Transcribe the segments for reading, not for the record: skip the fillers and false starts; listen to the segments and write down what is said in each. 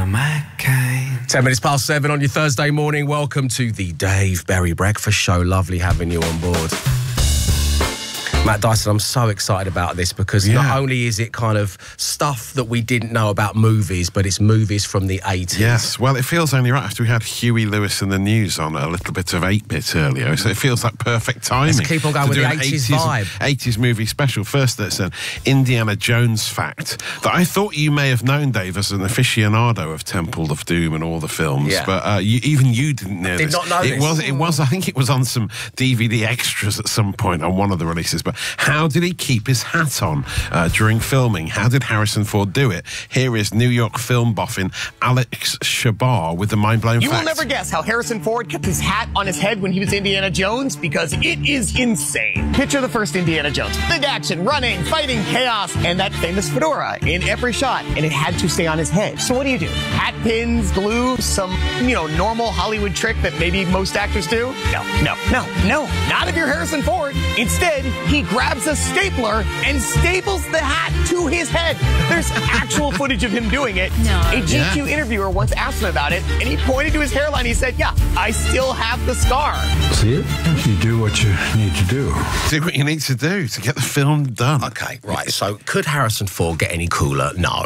of my kind. 10 minutes past 7 on your Thursday morning. Welcome to the Dave Berry Breakfast Show. Lovely having you on board. Matt Dyson, I'm so excited about this because not only is it kind of stuff that we didn't know about movies, but it's movies from the 80s. Yes, well, it feels only right after we had Huey Lewis and the News on a little bit of 8-bit earlier, so it feels like perfect timing. Let's keep on going with the 80s vibe. 80s movie special. First, there's an Indiana Jones fact that I thought you may have known, Dave, as an aficionado of Temple of Doom and all the films, but even you didn't know this. Did not know this. It was, I think it was on some DVD extras at some point on one of the releases, but how did he keep his hat on during filming? How did Harrison Ford do it? Here is New York film boffin Alex Shabar with the mind-blowing fact. You will never guess how Harrison Ford kept his hat on his head when he was Indiana Jones, because it is insane. Picture the first Indiana Jones. Big action, running, fighting, chaos, and that famous fedora in every shot, and it had to stay on his head. So what do? Hat pins, glue, some, normal Hollywood trick that maybe most actors do? No, not if you're Harrison Ford. Instead, he grabs a stapler and staples the hat to his head. There's actual footage of him doing it. No. A GQ interviewer once asked him about it, and he pointed to his hairline. He said, yeah, I still have the scar. See it? You do what you need to do. Do what you need to do to get the film done. Okay, right. So, could Harrison Ford get any cooler? No.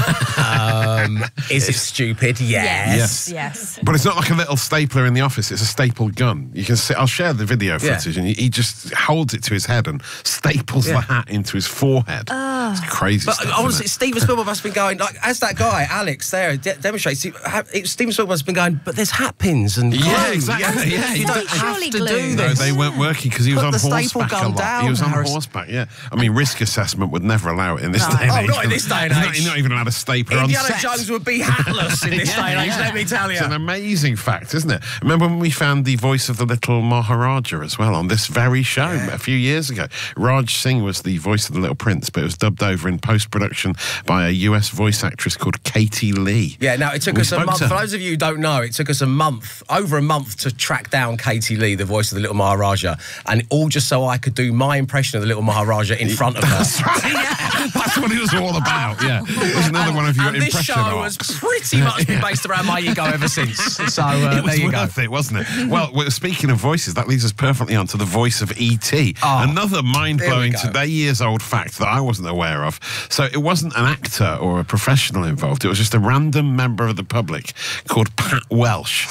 Is it stupid? Yes. But it's not like a little stapler in the office. It's a staple gun. You can see. I'll share the video footage, and he just holds it to his head and staples the hat into his forehead. It's crazy. But stuff, honestly, Steven Spielberg must have been going, like, as that guy, Alex, there demonstrates, Steven Spielberg must have been going, but there's hat pins and glue. Yeah, exactly. Yeah, you don't have to do this. No, they weren't working because he was on horseback a lot. Down, he was on horseback, I mean, risk assessment would never allow it in this day and age. Not in this day and age. You're not even allowed a stapler on set. Indiana Jones would be hatless in this day and age, let me tell you. It's an amazing fact, isn't it? Remember when we found the voice of the little Maharaja as well on this very show a few years ago? Raj Singh was the voice of the Little Prince, but it was dubbed over in post-production by a US voice actress called Katie Lee. Yeah, now it took us a month. For those of you who don't know, it took us over a month to track down Katie Lee, the voice of the Little Maharaja, and all just so I could do my impression of the Little Maharaja in front of her. That's right. That's what it was all about, It was another one of your impression this show has pretty much been based around my ego ever since. So it was there you worth go. it, wasn't it? Well, speaking of voices, that leads us perfectly on to the voice of E.T. Another mind-blowing today-years-old fact that I wasn't aware of. So it wasn't an actor or a professional involved. It was just a random member of the public called Pat Welsh.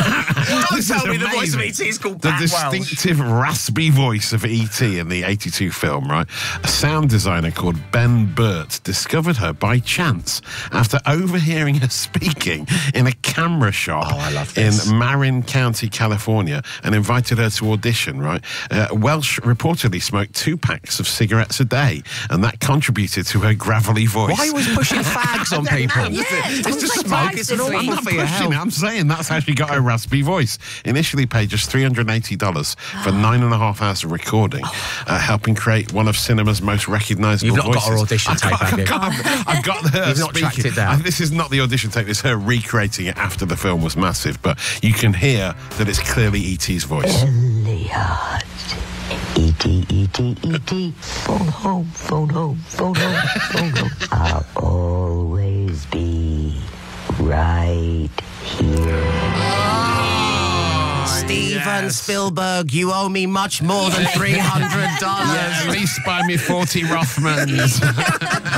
Don't tell me the voice of E.T. is called Pat Welsh. The distinctive raspy voice of E.T. in the 82 film, right? A sound designer called Ben Burt discovered her by chance after overhearing her speaking in a camera shop in Marin County, California, and invited her to audition, right? Welsh reportedly smoked 2 packs of cigarettes a day, and that contributed to her gravelly voice. Why are you always pushing fags on people? It's just like smoke. it's awful for your health. I'm saying that's how she got her raspy voice. Initially paid just $380 for 9.5 hours of recording, helping create one of cinema's most recognisable voices. You've not got her audition tape, have you? I've got her You've not tracked it down. This is not the audition tape, it's her recreating it after the film was massive, but you can hear that it's clearly E.T.'s voice. Elliot. E.T., E.T., E.T. Phone home, phone home, phone home, phone home. I'll always be right here. Steven Spielberg, you owe me much more than $300. At least buy me 40 Rothmans.